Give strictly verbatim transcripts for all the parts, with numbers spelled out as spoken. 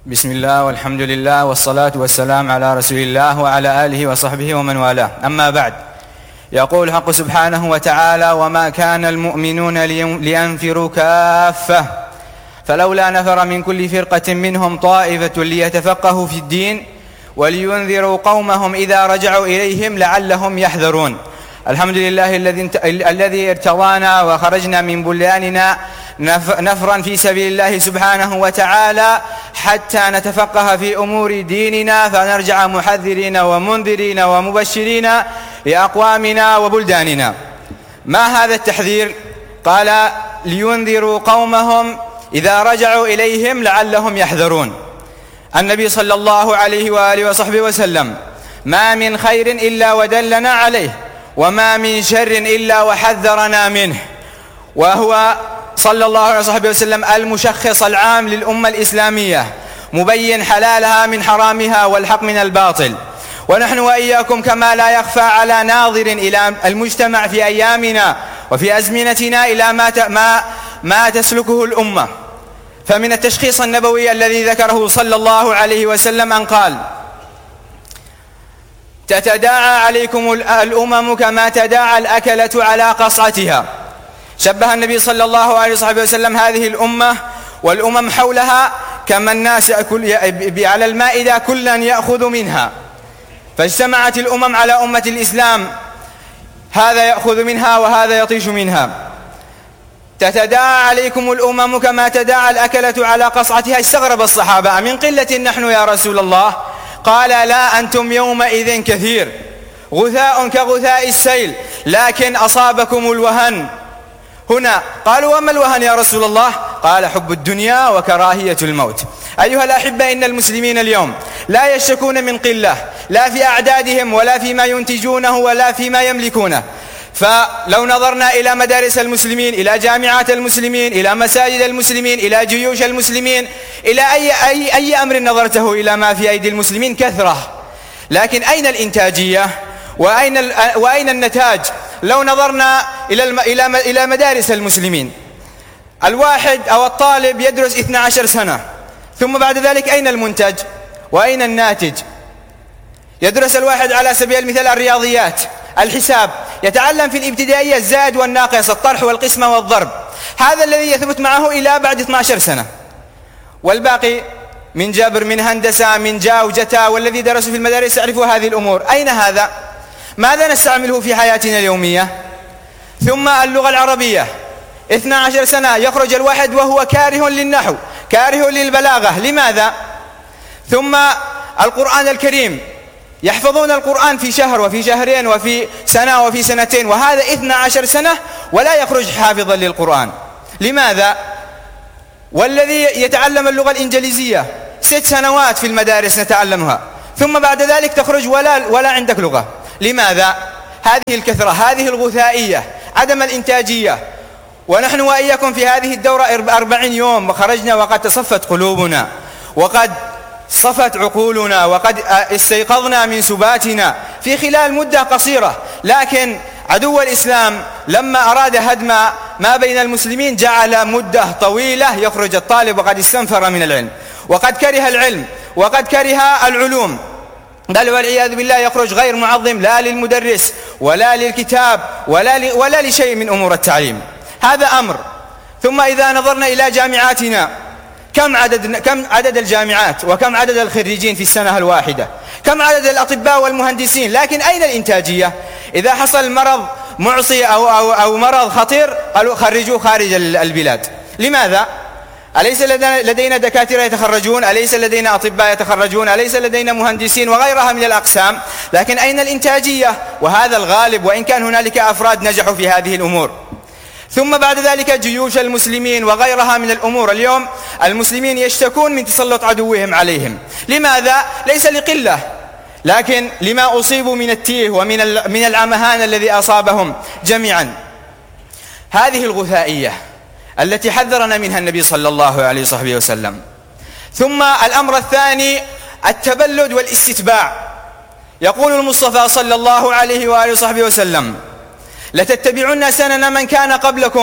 بسم الله والحمد لله والصلاة والسلام على رسول الله وعلى آله وصحبه ومن والاه. أما بعد، يقول الحق سبحانه وتعالى: وما كان المؤمنون لينفروا كافة فلولا نفر من كل فرقة منهم طائفة ليتفقهوا في الدين ولينذروا قومهم إذا رجعوا إليهم لعلهم يحذرون. الحمد لله الذي ارتضانا وخرجنا من بلداننا نفرا في سبيل الله سبحانه وتعالى حتى نتفقه في أمور ديننا فنرجع محذرين ومنذرين ومبشرين لأقوامنا وبلداننا. ما هذا التحذير؟ قال: لينذروا قومهم إذا رجعوا إليهم لعلهم يحذرون. النبي صلى الله عليه وآله وصحبه وسلم: ما من خير إلا ودلنا عليه، وما من شر إلا وحذرنا منه. وهو صلى الله عليه وصحبه وسلم المشخص العام للأمة الإسلامية، مبين حلالها من حرامها والحق من الباطل. ونحن وإياكم كما لا يخفى على ناظر إلى المجتمع في أيامنا وفي أزمنتنا إلى ما ما ما تسلكه الأمة. فمن التشخيص النبوي الذي ذكره صلى الله عليه وسلم أن قال: تتداعى عليكم الأمم كما تداعى الأكلة على قصعتها. شبه النبي صلى الله عليه وسلم هذه الأمة والأمم حولها كما الناس على المائدة كلا يأخذ منها، فاجتمعت الأمم على أمة الإسلام، هذا يأخذ منها وهذا يطيش منها. تتداعى عليكم الأمم كما تداعى الأكلة على قصعتها. استغرب الصحابة: من قلة نحن يا رسول الله؟ قال: لا، أنتم يومئذ كثير، غثاء كغثاء السيل، لكن أصابكم الوهن. هنا قالوا: وما الوهن يا رسول الله؟ قال: حب الدنيا وكراهية الموت. أيها الأحبة، إن المسلمين اليوم لا يشكون من قلة، لا في أعدادهم ولا فيما ينتجونه ولا فيما يملكونه. فلو نظرنا إلى مدارس المسلمين، إلى جامعات المسلمين، إلى مساجد المسلمين، إلى جيوش المسلمين، إلى أي, أي, أي أمر نظرته إلى ما في أيدي المسلمين كثرة، لكن أين الإنتاجية وأين, وأين النتاج؟ لو نظرنا إلى, الم... إلى, م... إلى مدارس المسلمين، الواحد أو الطالب يدرس اثنتي عشرة سنة، ثم بعد ذلك أين المنتج وأين الناتج؟ يدرس الواحد على سبيل المثال الرياضيات، الحساب، يتعلم في الابتدائية الزائد والناقص، الطرح والقسمة والضرب، هذا الذي يثبت معه إلى بعد اثنتي عشرة سنة. والباقي من جبر، من هندسة، من جا وجتا، والذي درسوا في المدارس يعرفوا هذه الأمور. أين هذا؟ ماذا نستعمله في حياتنا اليومية؟ ثم اللغة العربية، اثنتي عشرة سنة يخرج الواحد وهو كاره للنحو، كاره للبلاغة. لماذا؟ ثم القرآن الكريم، يحفظون القرآن في شهر وفي شهرين وفي سنة وفي سنتين، وهذا اثنتي عشرة سنة ولا يخرج حافظا للقرآن. لماذا؟ والذي يتعلم اللغة الإنجليزية ست سنوات في المدارس نتعلمها، ثم بعد ذلك تخرج ولا, ولا عندك لغة. لماذا؟ هذه الكثرة، هذه الغثائية، عدم الإنتاجية. ونحن وإياكم في هذه الدورة أربعين يوم وخرجنا وقد تصفت قلوبنا وقد صفت عقولنا وقد استيقظنا من سباتنا في خلال مدة قصيرة، لكن عدو الإسلام لما أراد هدم ما بين المسلمين جعل مدة طويلة يخرج الطالب وقد استنفر من العلم وقد كره العلم وقد كره العلوم، بل والعياذ بالله يخرج غير معظم لا للمدرس ولا للكتاب ولا, ولا لشيء من أمور التعليم. هذا أمر. ثم إذا نظرنا إلى جامعاتنا، كم عدد, كم عدد الجامعات وكم عدد الخريجين في السنة الواحدة؟ كم عدد الأطباء والمهندسين؟ لكن أين الإنتاجية؟ إذا حصل مرض معصي أو, أو, أو مرض خطير قالوا خرجوه خارج البلاد. لماذا؟ أليس لدينا دكاترة يتخرجون؟ أليس لدينا أطباء يتخرجون؟ أليس لدينا مهندسين وغيرها من الأقسام؟ لكن أين الإنتاجية؟ وهذا الغالب، وإن كان هنالك أفراد نجحوا في هذه الأمور. ثم بعد ذلك جيوش المسلمين وغيرها من الأمور. اليوم المسلمين يشتكون من تسلط عدوهم عليهم. لماذا؟ ليس لقلة، لكن لما أصيبوا من التيه ومن من العمهان الذي أصابهم جميعا. هذه الغثائية التي حذرنا منها النبي صلى الله عليه وصحبه وسلم. ثم الأمر الثاني التبلد والاستتباع. يقول المصطفى صلى الله عليه وآله وصحبه وسلم: لتتبعن سنن من كان قبلكم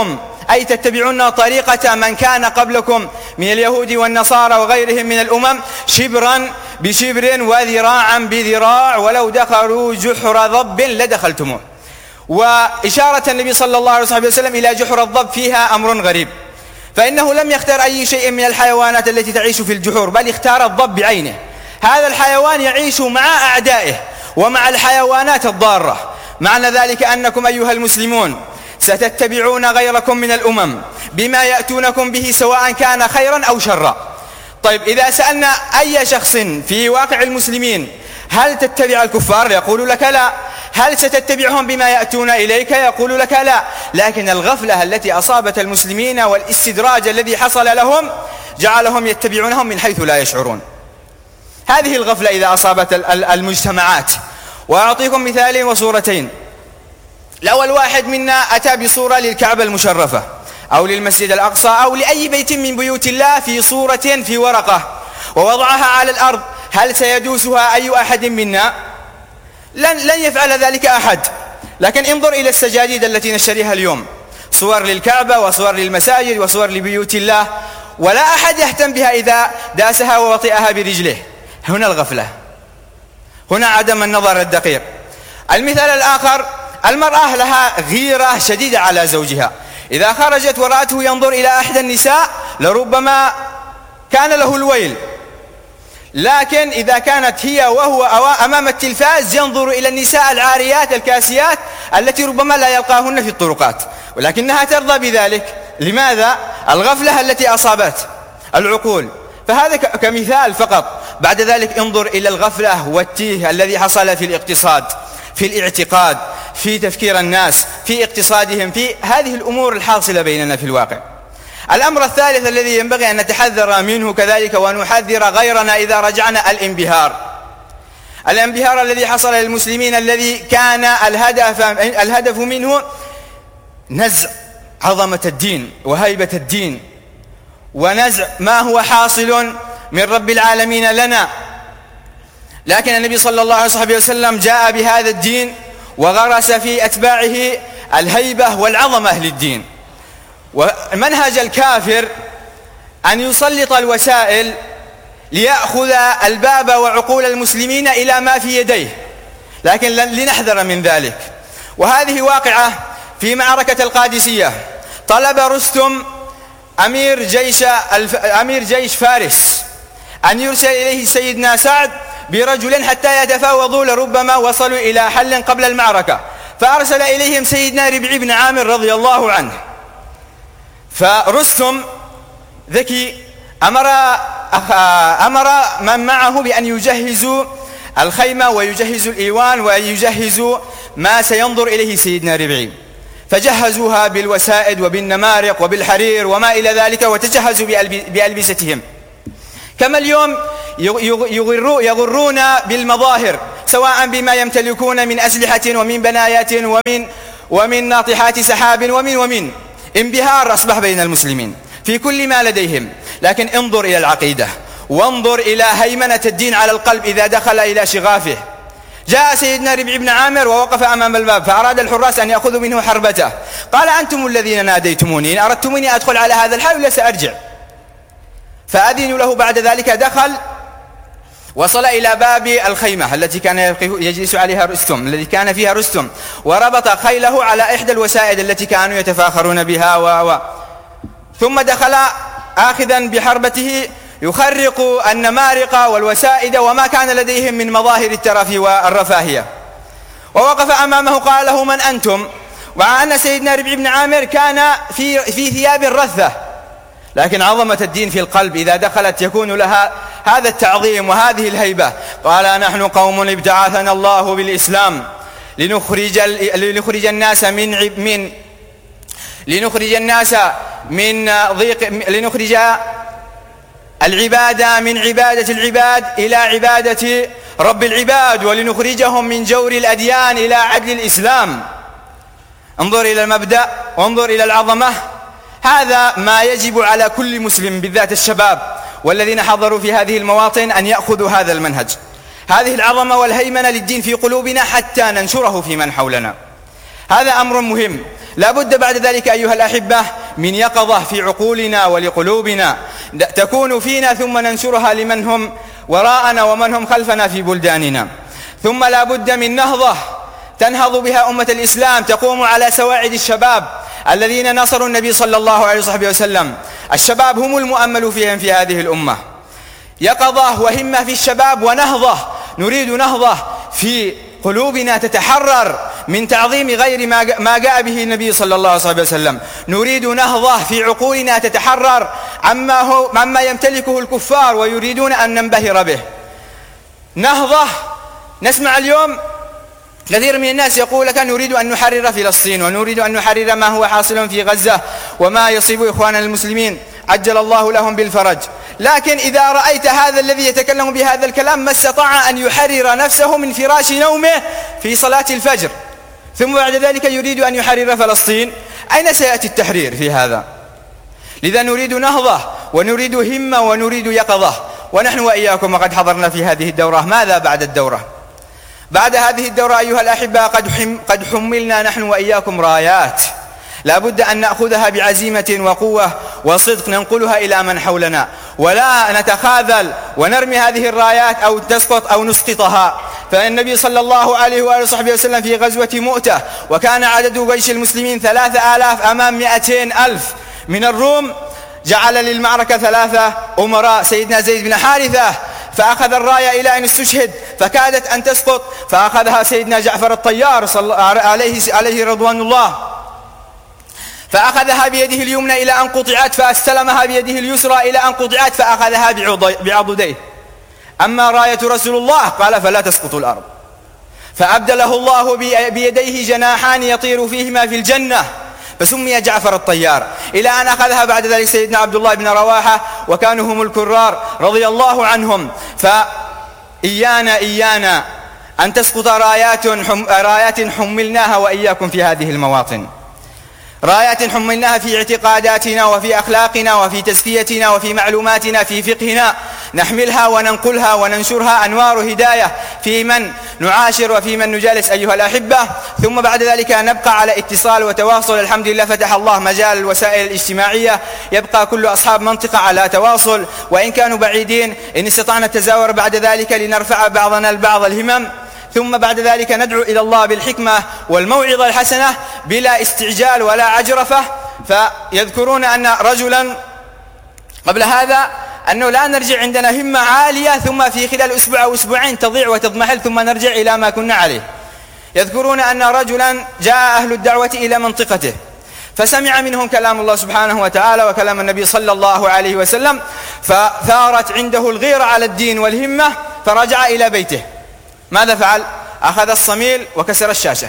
أي تتبعون طريقة من كان قبلكم من اليهود والنصارى وغيرهم من الأمم شبرا بشبر وذراعا بذراع ولو دخلوا جحر ضب لدخلتموه. وإشارة النبي صلى الله عليه وسلم إلى جحر الضب فيها أمر غريب، فإنه لم يختار أي شيء من الحيوانات التي تعيش في الجحور، بل اختار الضب بعينه. هذا الحيوان يعيش مع أعدائه ومع الحيوانات الضارة. معنى ذلك أنكم أيها المسلمون ستتبعون غيركم من الأمم بما يأتونكم به سواء كان خيرا أو شرا. طيب، إذا سألنا أي شخص في واقع المسلمين هل تتبع الكفار؟ يقول لك لا. هل ستتبعهم بما يأتون إليك؟ يقول لك لا. لكن الغفلة التي أصابت المسلمين والاستدراج الذي حصل لهم جعلهم يتبعونهم من حيث لا يشعرون. هذه الغفلة إذا أصابت المجتمعات، وأعطيكم مثالين وصورتين. الأول واحد منا أتى بصورة للكعبة المشرفة أو للمسجد الأقصى أو لأي بيت من بيوت الله في صورة في ورقة ووضعها على الأرض، هل سيدوسها أي أحد منا؟ لن, لن يفعل ذلك أحد. لكن انظر إلى السجاجيد التي نشتريها اليوم، صور للكعبة وصور للمساجد وصور لبيوت الله، ولا أحد يهتم بها إذا داسها ووطئها برجله. هنا الغفلة، هنا عدم النظر الدقيق. المثال الآخر، المرأة لها غيرة شديدة على زوجها، إذا خرجت ورأته ينظر إلى أحد النساء لربما كان له الويل، لكن إذا كانت هي وهو أمام التلفاز ينظر إلى النساء العاريات الكاسيات التي ربما لا يلقاهن في الطرقات، ولكنها ترضى بذلك. لماذا؟ الغفلة التي أصابت العقول. فهذا كمثال فقط. بعد ذلك انظر إلى الغفلة والتيه الذي حصل في الاقتصاد، في الاعتقاد، في تفكير الناس، في اقتصادهم، في هذه الأمور الحاصلة بيننا في الواقع. الأمر الثالث الذي ينبغي أن نتحذر منه كذلك ونحذر غيرنا إذا رجعنا، الانبهار. الانبهار الذي حصل للمسلمين الذي كان الهدف, الهدف منه نزع عظمة الدين وهيبة الدين، ونزع ما هو حاصل من رب العالمين لنا. لكن النبي صلى الله عليه وسلم جاء بهذا الدين وغرس في أتباعه الهيبة والعظمة للدين. ومنهج الكافر أن يسلط الوسائل ليأخذ الباب وعقول المسلمين إلى ما في يديه، لكن لنحذر من ذلك. وهذه واقعة في معركة القادسية. طلب رستم أمير جيش, الف... أمير جيش فارس أن يرسل إليه سيدنا سعد برجل حتى يتفاوضوا، لربما وصلوا إلى حل قبل المعركة، فأرسل إليهم سيدنا ربعي بن عامر رضي الله عنه. فرستم ذكي أمر, أمر من معه بأن يجهزوا الخيمة ويجهزوا الإيوان ويجهزوا ما سينظر إليه سيدنا ربعي، فجهزوها بالوسائد وبالنمارق وبالحرير وما إلى ذلك، وتجهزوا بألبستهم. كما اليوم يغرون بالمظاهر، سواء بما يمتلكون من أسلحة ومن بنايات ومن, ومن ناطحات سحاب ومن ومن انبهار أصبح بين المسلمين في كل ما لديهم. لكن انظر إلى العقيدة، وانظر إلى هيمنة الدين على القلب إذا دخل إلى شغافه. جاء سيدنا ربعي بن عامر ووقف أمام الباب، فأراد الحراس أن يأخذوا منه حربته. قال: أنتم الذين ناديتموني، إن أردتموني أدخل على هذا الحال ولا سأرجع؟ فأذنوا له. بعد ذلك دخل، وصل إلى باب الخيمة التي كان يجلس عليها رستم، الذي كان فيها رستم، وربط خيله على إحدى الوسائد التي كانوا يتفاخرون بها و... و... ثم دخل آخذا بحربته يخرق النمارق والوسائد وما كان لديهم من مظاهر الترف والرفاهية. ووقف أمامه قال له: من أنتم؟ ومع أن سيدنا ربعي بن عامر كان في, في ثياب رثة، لكن عظمة الدين في القلب إذا دخلت يكون لها هذا التعظيم وهذه الهيبة. قال: نحن قوم ابتعثنا الله بالإسلام لنخرج, لنخرج الناس من عب من لنخرج الناس من ضيق لنخرج العبادة من عبادة العباد إلى عبادة رب العباد، ولنخرجهم من جور الأديان إلى عدل الإسلام. انظر إلى المبدأ وانظر إلى العظمة. هذا ما يجب على كل مسلم، بالذات الشباب والذين حضروا في هذه المواطن، أن يأخذوا هذا المنهج، هذه العظمة والهيمنة للدين في قلوبنا حتى ننشره في من حولنا. هذا أمر مهم. لا بد بعد ذلك أيها الأحبة من يقظة في عقولنا ولقلوبنا تكون فينا، ثم ننشرها لمن هم وراءنا ومن هم خلفنا في بلداننا. ثم لا بد من نهضة تنهض بها أمة الإسلام، تقوم على سواعد الشباب الذين نصروا النبي صلى الله عليه وصحبه وسلم. الشباب هم المؤمل فيهم في هذه الأمة. يقظة وهمة في الشباب ونهضة، نريد نهضة في قلوبنا تتحرر من تعظيم غير ما جاء به النبي صلى الله عليه وسلم. نريد نهضة في عقولنا تتحرر عما هو عما يمتلكه الكفار ويريدون أن ننبهر به. نهضة. نسمع اليوم كثير من الناس يقول لك نريد أن نحرر فلسطين، ونريد أن نحرر ما هو حاصل في غزة وما يصيب إخواننا المسلمين عجل الله لهم بالفرج. لكن إذا رأيت هذا الذي يتكلم بهذا الكلام ما استطاع أن يحرر نفسه من فراش نومه في صلاة الفجر، ثم بعد ذلك يريد أن يحرر فلسطين، أين سيأتي التحرير في هذا؟ لذا نريد نهضة ونريد همة ونريد يقظة. ونحن وإياكم وقد حضرنا في هذه الدورة. ماذا بعد الدورة؟ بعد هذه الدورة أيها الأحبة قد حم قد حملنا نحن وإياكم رايات، لا بد أن نأخذها بعزيمة وقوة وصدق ننقلها إلى من حولنا، ولا نتخاذل ونرمي هذه الرايات أو تسقط أو نسقطها. فالنبي صلى الله عليه وآله وصحبه وسلم في غزوة مؤتة وكان عدد جيش المسلمين ثلاثة آلاف أمام مئتين ألف من الروم، جعل للمعركة ثلاثة أمراء، سيدنا زيد بن حارثة فأخذ الراية إلى أن استشهد فكادت أن تسقط، فأخذها سيدنا جعفر الطيار عليه عليه رضوان الله، فأخذها بيده اليمنى إلى أن قطعت، فاستلمها بيده اليسرى إلى أن قطعت، فأخذها بعضديه. أما راية رسول الله قال فلا تسقط الأرض، فأبدله الله بيديه جناحان يطير فيهما في الجنة، فسمي جعفر الطيار، إلى أن أخذها بعد ذلك سيدنا عبد الله بن رواحة وكانوا هم الكرار رضي الله عنهم. فإيانا إيانا أن تسقط رايات حم رايات حملناها وإياكم في هذه المواطن، رايات حملناها في اعتقاداتنا وفي أخلاقنا وفي تزكيتنا وفي معلوماتنا في فقهنا، نحملها وننقلها وننشرها أنوار هداية في من نعاشر وفي من نجالس أيها الأحبة. ثم بعد ذلك نبقى على اتصال وتواصل. الحمد لله فتح الله مجال الوسائل الاجتماعية، يبقى كل أصحاب منطقة على تواصل، وإن كانوا بعيدين إن استطعنا التزاور بعد ذلك لنرفع بعضنا البعض الهمم. ثم بعد ذلك ندعو إلى الله بالحكمة والموعظة الحسنة بلا استعجال ولا عجرفة. فيذكرون أن رجلا قبل هذا أنه لا نرجع عندنا همة عالية ثم في خلال أسبوع أو أسبوعين تضيع وتضمحل ثم نرجع إلى ما كنا عليه. يذكرون أن رجلا جاء أهل الدعوة إلى منطقته فسمع منهم كلام الله سبحانه وتعالى وكلام النبي صلى الله عليه وسلم، فثارت عنده الغيرة على الدين والهمة، فرجع إلى بيته. ماذا فعل؟ أخذ الصميل وكسر الشاشة.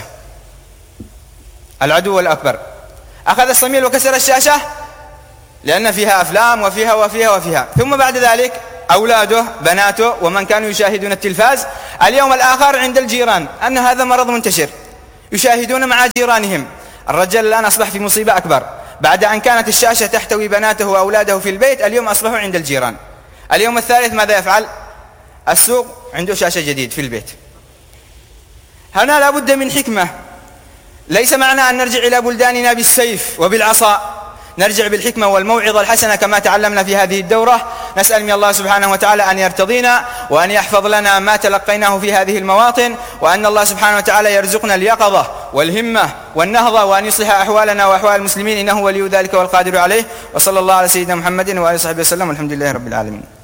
العدو الأكبر أخذ الصميل وكسر الشاشة لأن فيها أفلام وفيها وفيها وفيها. ثم بعد ذلك أولاده بناته ومن كانوا يشاهدون التلفاز اليوم الآخر عند الجيران أن هذا مرض منتشر، يشاهدون مع جيرانهم. الرجال الآن أصبح في مصيبة أكبر، بعد أن كانت الشاشة تحتوي بناته وأولاده في البيت اليوم أصبحوا عند الجيران. اليوم الثالث ماذا يفعل؟ السوق عنده شاشة جديد في البيت. هنا لا بد من حكمة. ليس معنى أن نرجع إلى بلداننا بالسيف وبالعصا، نرجع بالحكمة والموعظة الحسنة كما تعلمنا في هذه الدورة. نسأل من الله سبحانه وتعالى أن يرتضينا وأن يحفظ لنا ما تلقيناه في هذه المواطن، وأن الله سبحانه وتعالى يرزقنا اليقظة والهمة والنهضة، وأن يصلح أحوالنا وأحوال المسلمين إنه ولي ذلك والقادر عليه. وصلى الله على سيدنا محمد وآله وصحبه وسلم، والحمد لله رب العالمين.